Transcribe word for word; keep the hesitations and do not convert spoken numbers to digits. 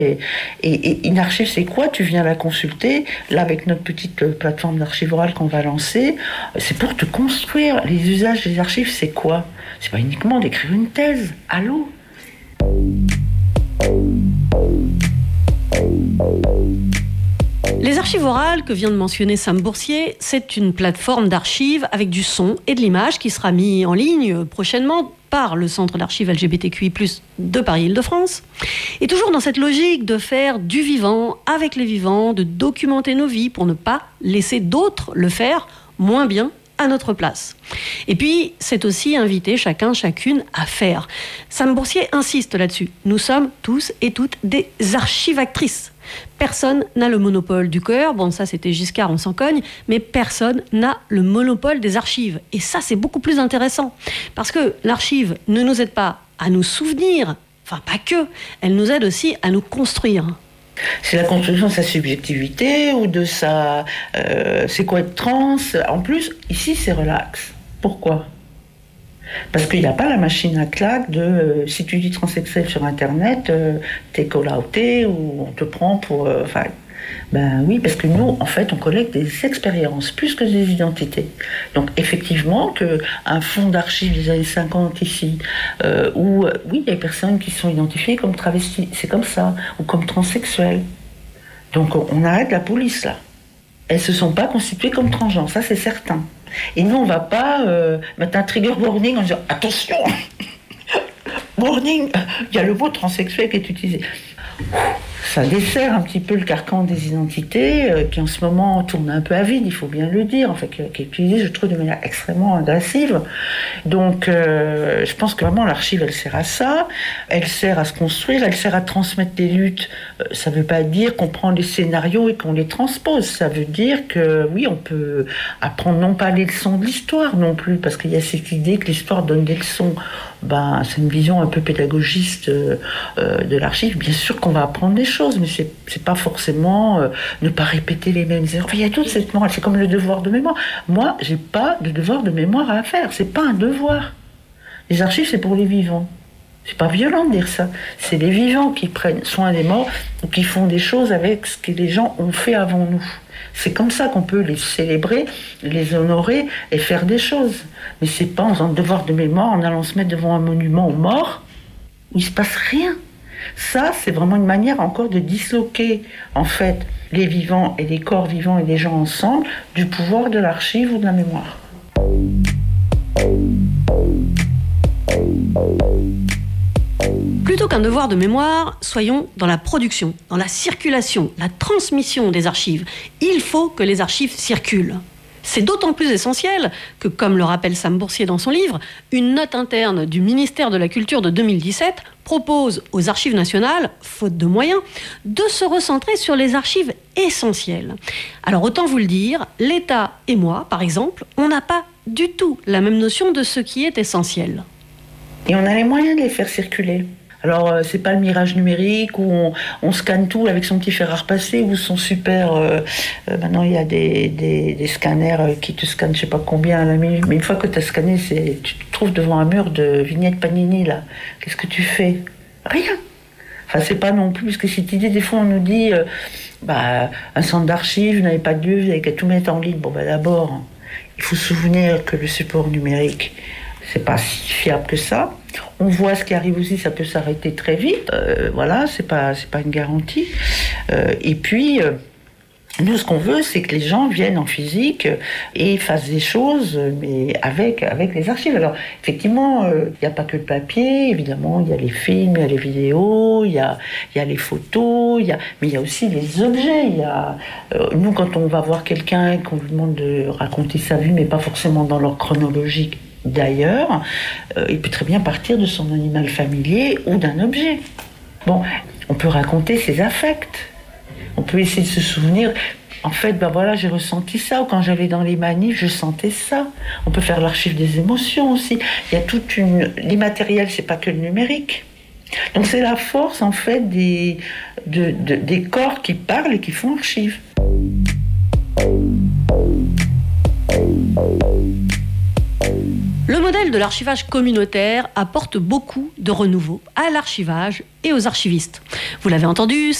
Et, et, et une archive, c'est quoi? Tu viens la consulter. Là, avec notre petite plateforme d'archives orales qu'on va lancer, c'est pour te construire. Les usages des archives, c'est quoi? C'est pas uniquement d'écrire une thèse. Allô? Les archives orales que vient de mentionner Sam Boursier, c'est une plateforme d'archives avec du son et de l'image qui sera mis en ligne prochainement par le Centre d'archives L G B T Q I plus, de Paris-Île-de-France. Et toujours dans cette logique de faire du vivant avec les vivants, de documenter nos vies pour ne pas laisser d'autres le faire moins bien à notre place. Et puis, c'est aussi inviter chacun, chacune à faire. Sam Boursier insiste là-dessus. Nous sommes tous et toutes des archivactrices. Personne n'a le monopole du cœur. Bon, ça, c'était Giscard, on s'en cogne. Mais personne n'a le monopole des archives. Et ça, c'est beaucoup plus intéressant. Parce que l'archive ne nous aide pas à nous souvenir, enfin, pas que, elle nous aide aussi à nous construire. C'est la construction de sa subjectivité ou de sa... Euh, c'est quoi être trans? En plus, ici, c'est relax. Pourquoi? Parce qu'il n'y a pas la machine à claque de euh, si tu dis transsexuel sur Internet, euh, t'es call-outé ou on te prend pour... Enfin, euh, ben oui, parce que nous, en fait, on collecte des expériences plus que des identités. Donc, effectivement, qu'un fonds d'archives des années cinquante ici, euh, où, euh, oui, il y a des personnes qui sont identifiées comme travestis, c'est comme ça, ou comme transsexuelles. Donc, on, on arrête la police, là. Elles ne se sont pas constituées comme transgenres, ça, c'est certain. Et nous, on ne va pas euh, mettre un trigger warning en disant « Attention !» Warning, il y a le mot transsexuel qui est utilisé. Ça dessert un petit peu le carcan des identités euh, qui en ce moment tourne un peu à vide, il faut bien le dire, en fait, qui, qui est utilisé, je trouve, de manière extrêmement agressive. Donc, euh, je pense que vraiment l'archive, elle sert à ça, elle sert à se construire, elle sert à transmettre des luttes. Euh, ça ne veut pas dire qu'on prend des scénarios et qu'on les transpose, ça veut dire que, oui, on peut apprendre non pas les leçons de l'histoire non plus, parce qu'il y a cette idée que l'histoire donne des leçons. Ben, c'est une vision un peu pédagogique euh, euh, de l'archive. Bien sûr qu'on va apprendre des choses, mais c'est, c'est pas forcément euh, ne pas répéter les mêmes erreurs. Enfin, il y a toute cette morale, c'est comme le devoir de mémoire. Moi, j'ai pas de devoir de mémoire à faire, c'est pas un devoir. Les archives, c'est pour les vivants. C'est pas violent de dire ça. C'est les vivants qui prennent soin des morts ou qui font des choses avec ce que les gens ont fait avant nous. C'est comme ça qu'on peut les célébrer, les honorer et faire des choses. Mais c'est pas en faisant devoir de mémoire, en allant se mettre devant un monument aux morts, où il se passe rien. Ça, c'est vraiment une manière encore de disloquer, en fait, les vivants et les corps vivants et les gens ensemble du pouvoir de l'archive ou de la mémoire. Plutôt qu'un devoir de mémoire, soyons dans la production, dans la circulation, la transmission des archives. Il faut que les archives circulent. C'est d'autant plus essentiel que, comme le rappelle Sam Boursier dans son livre, une note interne du ministère de la Culture de deux mille dix-sept propose aux archives nationales, faute de moyens, de se recentrer sur les archives essentielles. Alors autant vous le dire, l'État et moi, par exemple, on n'a pas du tout la même notion de ce qui est essentiel. Et on a les moyens de les faire circuler. Alors, euh, c'est pas le mirage numérique où on, on scanne tout avec son petit fer à repasser ou son super... Euh, euh, maintenant, il y a des, des, des scanners qui te scannent je sais pas combien à la minute. Mais une fois que tu as scanné, c'est, tu te trouves devant un mur de vignettes Panini, là. Qu'est-ce que tu fais? Rien. Enfin, c'est pas non plus... Parce que cette idée, des fois, on nous dit... Euh, bah, un centre d'archives, vous n'avez pas de lieu, vous avez qu'à tout mettre en ligne. Bon, bah d'abord, il faut se souvenir que le support numérique... c'est pas si fiable que ça. On voit ce qui arrive aussi, ça peut s'arrêter très vite. Euh, voilà, c'est pas, c'est pas une garantie. Euh, et puis, euh, nous, ce qu'on veut, c'est que les gens viennent en physique et fassent des choses, mais avec, avec les archives. Alors, effectivement, il euh, n'y a pas que le papier, évidemment, il y a les films, il y a les vidéos, il y a, y a les photos, y a, mais il y a aussi les objets. Y a, euh, nous, quand on va voir quelqu'un, qu'on lui demande de raconter sa vie, mais pas forcément dans l'ordre chronologique, d'ailleurs, euh, il peut très bien partir de son animal familier ou d'un objet. Bon, on peut raconter ses affects. On peut essayer de se souvenir, en fait, ben voilà, j'ai ressenti ça, ou quand j'allais dans les manifs, je sentais ça. On peut faire l'archive des émotions aussi. Il y a toute une... L'immatériel, c'est pas que le numérique. Donc c'est la force, en fait, des, de, de, des corps qui parlent et qui font archive. Thank you. Le modèle de l'archivage communautaire apporte beaucoup de renouveau à l'archivage et aux archivistes. Vous l'avez entendu,